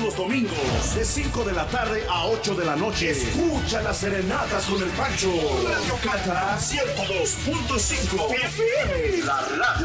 los domingos, de 5 de la tarde a 8 de la noche. Escucha las serenatas con el Pancho. Radio Cata 102.5 FM. La radio